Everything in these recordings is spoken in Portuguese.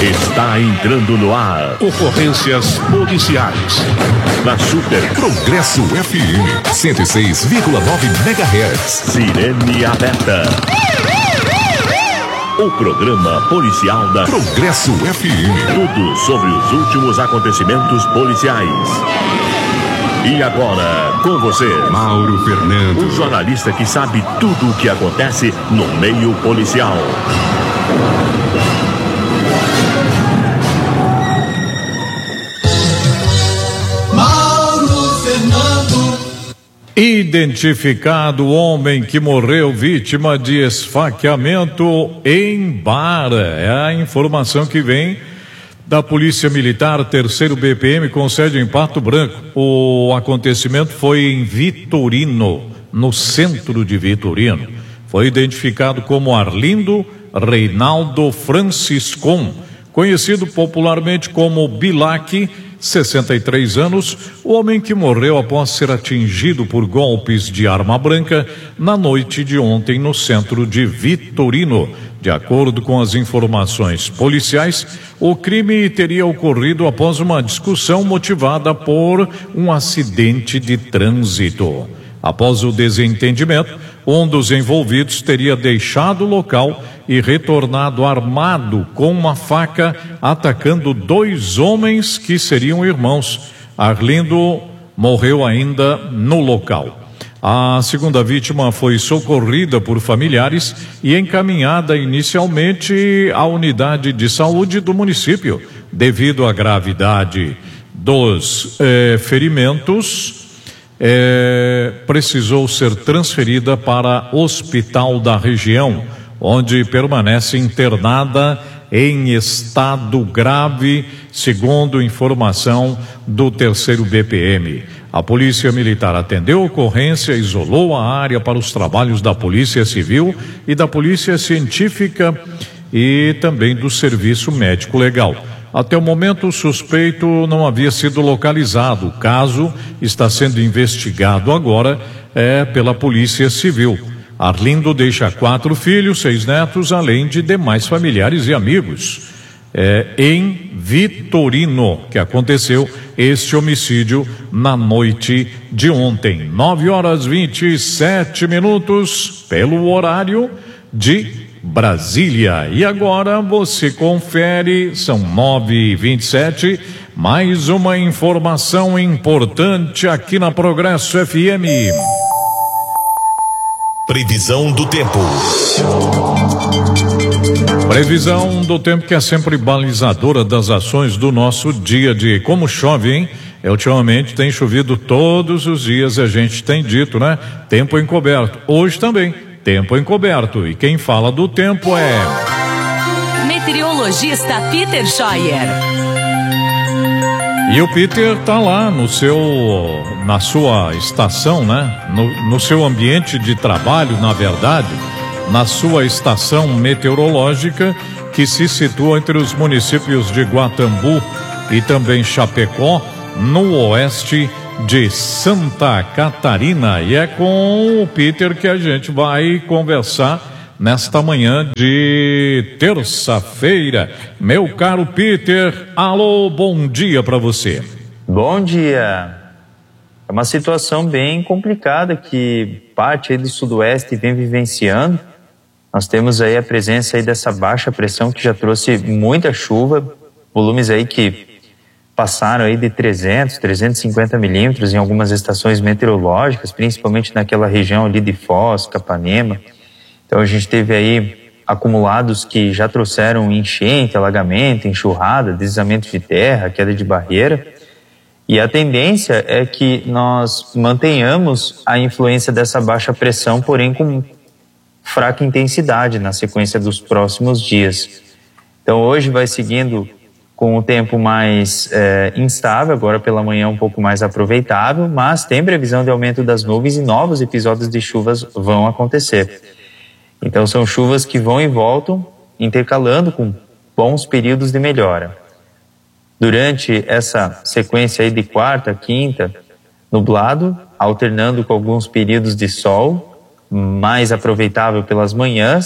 Está entrando no ar. Ocorrências policiais. Na Super Progresso FM 106,9 MHz. Sirene aberta. O programa policial da Progresso FM. Tudo sobre os últimos acontecimentos policiais. E agora, com você, Mauro Fernando, o jornalista que sabe tudo o que acontece no meio policial. Mauro Fernando. Identificado o homem que morreu vítima de esfaqueamento em bar. É a informação que vem da Polícia Militar, 3º BPM, com sede em Pato Branco. O acontecimento foi em Vitorino, no centro de Vitorino. Foi identificado como Arlindo Reinaldo Franciscon, conhecido popularmente como Bilac, 63 anos, o homem que morreu após ser atingido por golpes de arma branca na noite de ontem no centro de Vitorino. De acordo com as informações policiais, o crime teria ocorrido após uma discussão motivada por um acidente de trânsito. Após o desentendimento, um dos envolvidos teria deixado o local e retornado armado com uma faca, atacando 2 homens que seriam irmãos. Arlindo morreu ainda no local. A segunda vítima foi socorrida por familiares e encaminhada inicialmente à unidade de saúde do município. Devido à gravidade dos ferimentos, precisou ser transferida para hospital da região, onde permanece internada em estado grave, segundo informação do 3º BPM. A Polícia Militar atendeu a ocorrência, isolou a área para os trabalhos da Polícia Civil e da Polícia Científica e também do Serviço Médico Legal. Até o momento, o suspeito não havia sido localizado. O caso está sendo investigado agora pela Polícia Civil. Arlindo deixa 4 filhos, 6 netos, além de demais familiares e amigos. Em Vitorino, que aconteceu este homicídio na noite de ontem. 9h27, pelo horário de Brasília. E agora você confere, são 9h27, mais uma informação importante aqui na Progresso FM. Previsão do tempo. Previsão do tempo, que é sempre balizadora das ações do nosso dia a dia. Como chove, hein? Ultimamente tem chovido todos os dias, a gente tem dito, né? Tempo encoberto. Hoje também, tempo encoberto. E quem fala do tempo é meteorologista Peter Scheuer. E o Peter tá lá na sua estação, né? No seu ambiente de trabalho, na verdade, na sua estação meteorológica, que se situa entre os municípios de Guatambu e também Chapecó, no oeste de Santa Catarina. E é com o Peter que a gente vai conversar nesta manhã de terça-feira. Meu caro Peter, alô, bom dia para você. Bom dia. É uma situação bem complicada que parte aí do sudoeste vem vivenciando. Nós temos aí a presença aí dessa baixa pressão que já trouxe muita chuva, volumes aí que passaram aí de 350 milímetros em algumas estações meteorológicas, principalmente naquela região ali de Foz, Capanema. Então a gente teve aí acumulados que já trouxeram enchente, alagamento, enxurrada, deslizamento de terra, queda de barreira. E a tendência é que nós mantenhamos a influência dessa baixa pressão, porém com fraca intensidade na sequência dos próximos dias. Então hoje vai seguindo com o tempo mais instável, agora pela manhã um pouco mais aproveitável, mas tem previsão de aumento das nuvens e novos episódios de chuvas vão acontecer. Então são chuvas que vão e voltam, intercalando com bons períodos de melhora. Durante essa sequência aí de quarta, quinta, nublado, alternando com alguns períodos de sol, mais aproveitável pelas manhãs,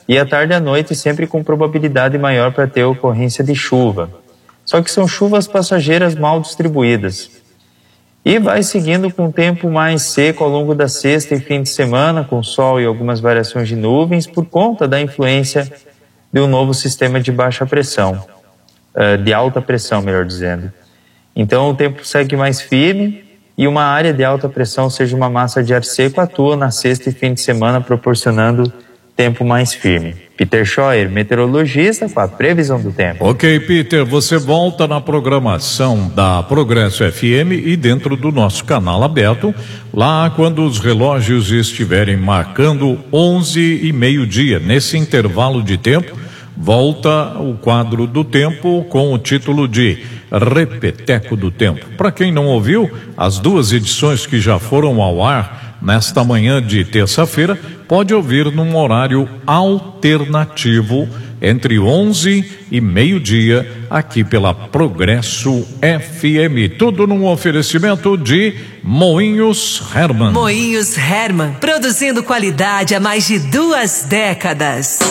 e à tarde e à noite sempre com probabilidade maior para ter ocorrência de chuva. Só que são chuvas passageiras mal distribuídas. E vai seguindo com o tempo mais seco ao longo da sexta e fim de semana, com sol e algumas variações de nuvens, por conta da influência de um novo sistema de baixa pressão, de alta pressão, melhor dizendo. Então o tempo segue mais firme e uma área de alta pressão, ou seja, uma massa de ar seco, atua na sexta e fim de semana, proporcionando tempo mais firme. Peter Scheuer, meteorologista, com a previsão do tempo. Ok, Peter, você volta na programação da Progresso FM e dentro do nosso canal aberto, lá quando os relógios estiverem marcando 11 e meio-dia. Nesse intervalo de tempo, volta o quadro do tempo com o título de Repeteco do Tempo. Para quem não ouviu, as 2 edições que já foram ao ar nesta manhã de terça-feira, pode ouvir num horário alternativo entre 11 e meio-dia aqui pela Progresso FM. Tudo num oferecimento de Moinhos Hermann. Moinhos Hermann, produzindo qualidade há mais de 2 décadas.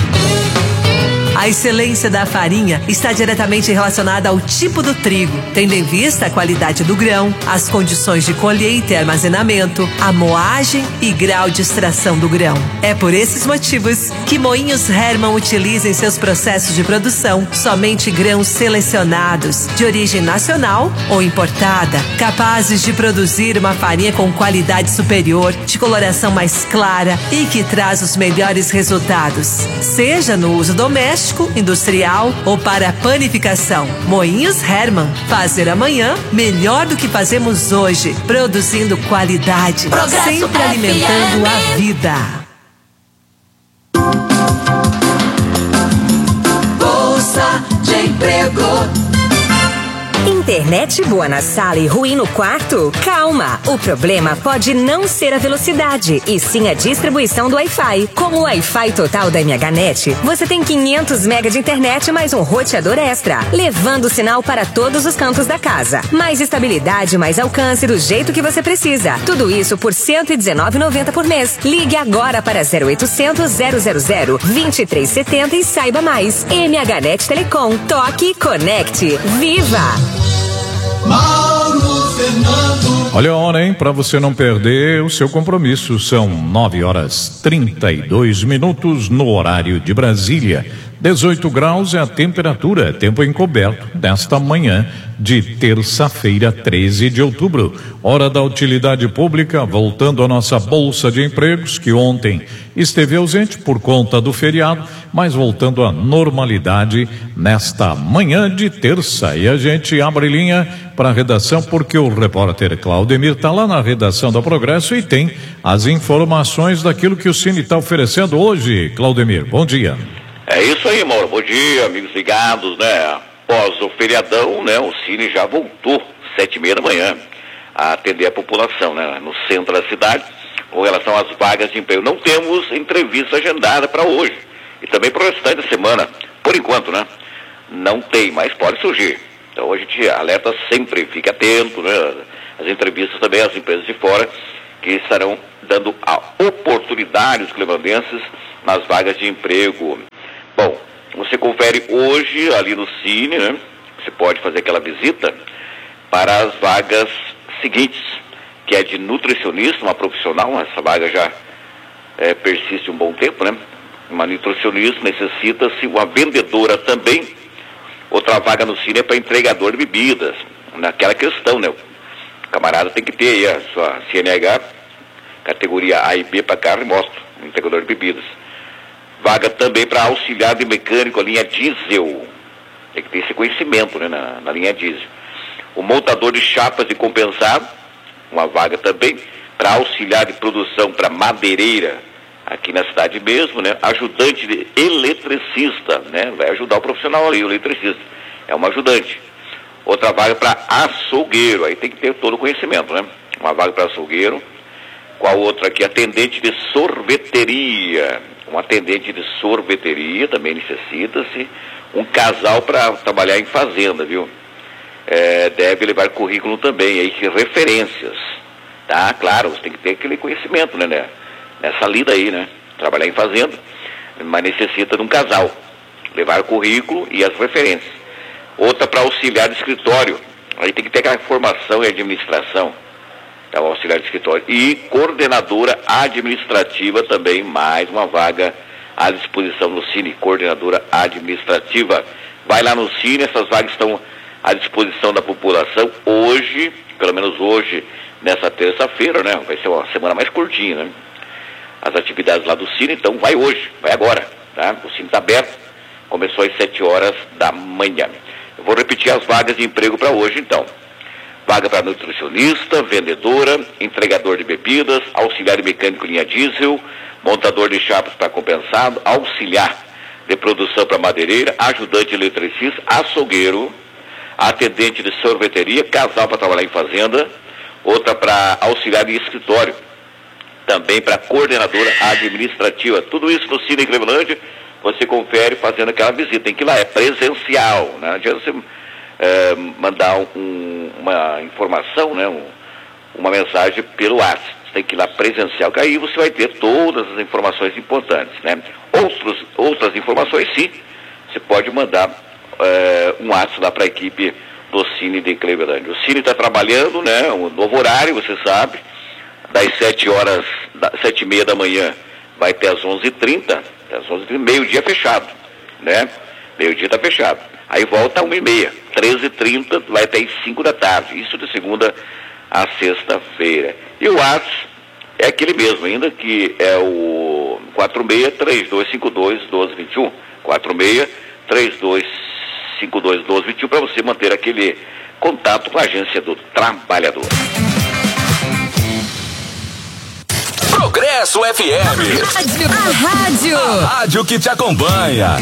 A excelência da farinha está diretamente relacionada ao tipo do trigo, tendo em vista a qualidade do grão, as condições de colheita e armazenamento, a moagem e grau de extração do grão. É por esses motivos que Moinhos Hermann utiliza em seus processos de produção somente grãos selecionados, de origem nacional ou importada, capazes de produzir uma farinha com qualidade superior, de coloração mais clara e que traz os melhores resultados, seja no uso doméstico, industrial ou para panificação. Moinhos Hermann, fazer amanhã melhor do que fazemos hoje, produzindo qualidade, Progresso sempre FM. alimentando a vida. Bolsa de Emprego. Internet boa na sala e ruim no quarto? Calma! O problema pode não ser a velocidade, e sim a distribuição do Wi-Fi. Com o Wi-Fi total da MHNet, você tem 500 MB de internet mais um roteador extra, levando o sinal para todos os cantos da casa. Mais estabilidade, mais alcance do jeito que você precisa. Tudo isso por R$ 119,90 por mês. Ligue agora para 0800 000 2370 e saiba mais. MHNet Telecom. Toque e conecte. Viva! Mauro Fernando. Olha a hora, hein? Para você não perder o seu compromisso. São 9h32 no horário de Brasília. 18 graus é a temperatura, tempo encoberto desta manhã de terça-feira, 13 de outubro. Hora da utilidade pública, voltando à nossa Bolsa de Empregos, que ontem esteve ausente por conta do feriado, mas voltando à normalidade nesta manhã de terça. E a gente abre linha para a redação, porque o repórter Claudemir está lá na redação da Progresso e tem as informações daquilo que o Cine está oferecendo hoje. Claudemir, bom dia. É isso aí, Mauro. Bom dia, amigos ligados, né? Após o feriadão, né? O Cine já voltou, 7h30 da manhã, a atender a população, né? No centro da cidade, com relação às vagas de emprego. Não temos entrevista agendada para hoje. E também para o restante da semana. Por enquanto, né? Não tem, mas pode surgir. Então a gente alerta sempre, fique atento, né? As entrevistas também, as empresas de fora, que estarão dando a oportunidade aos clevandenses nas vagas de emprego. Bom, você confere hoje ali no Cine, né? Você pode fazer aquela visita para as vagas seguintes, que é de nutricionista, uma profissional. Essa vaga já persiste um bom tempo, né? Uma nutricionista, necessita-se uma vendedora também. Outra vaga no Cine é para entregador de bebidas. Naquela questão, né? O camarada tem que ter aí a sua CNH, categoria A e B para carro e moto, entregador de bebidas. Vaga também para auxiliar de mecânico, a linha diesel. Tem que ter esse conhecimento, né, na linha diesel. O montador de chapas de compensado, uma vaga também para auxiliar de produção para madeireira, aqui na cidade mesmo, né? Ajudante de eletricista, né? Vai ajudar o profissional ali, o eletricista. É uma ajudante. Outra vaga para açougueiro, aí tem que ter todo o conhecimento, né? Uma vaga para açougueiro. Qual outra aqui? Atendente de sorveteria. Um atendente de sorveteria também necessita-se. Um casal para trabalhar em fazenda, viu? Deve levar currículo também, aí, de referências. Tá? Claro, você tem que ter aquele conhecimento, né? Nessa lida aí, né? Trabalhar em fazenda. mas necessita de um casal. Levar o currículo e as referências. Outra para auxiliar de escritório. Aí tem que ter aquela formação em administração. É o auxiliar de escritório. E coordenadora administrativa também, mais uma vaga à disposição no Cine, coordenadora administrativa. Vai lá no Cine, essas vagas estão à disposição da população hoje, pelo menos hoje, nessa terça-feira, né? Vai ser uma semana mais curtinha, né? As atividades lá do Cine, então vai hoje, vai agora, tá? O Cine está aberto, começou às 7 horas da manhã. Eu vou repetir as vagas de emprego para hoje, então. Vaga para nutricionista, vendedora, entregador de bebidas, auxiliar mecânico linha diesel, montador de chapas para compensado, auxiliar de produção para madeireira, ajudante eletricista, açougueiro, atendente de sorveteria, casal para trabalhar em fazenda, outra para auxiliar de escritório, também para coordenadora administrativa. Tudo isso no Cine Clevelândia, você confere fazendo aquela visita. Tem que ir lá, é presencial, né? Não adianta você mandar uma informação, né? Uma mensagem pelo WhatsApp. Você tem que ir lá presencial, que aí você vai ter todas as informações importantes, né? Outras informações, sim, você pode mandar um WhatsApp lá para a equipe do Cine de Clevelândia. O Cine está trabalhando, né? Um novo horário, você sabe, das 7h30 da manhã vai até às 11h30, meio-dia fechado, né? Meio-dia está fechado. Aí volta às 1h30, 13h30, vai até às 5 da tarde, isso de segunda a sexta-feira. E o WhatsApp é aquele mesmo, ainda que é o 46-3252-1221, 46-3252-1221, para você manter aquele contato com a Agência do Trabalhador. Progresso FM. A rádio que te acompanha.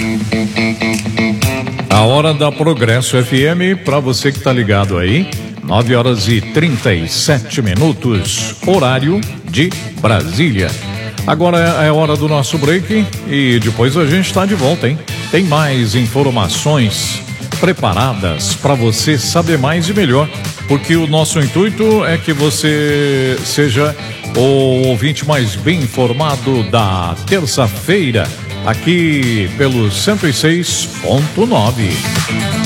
A hora da Progresso FM, para você que tá ligado aí, 9h37, horário de Brasília. Agora é a hora do nosso break e depois a gente está de volta, hein? Tem mais informações preparadas para você saber mais e melhor, porque o nosso intuito é que você seja o ouvinte mais bem informado da terça-feira, aqui pelo 106.9.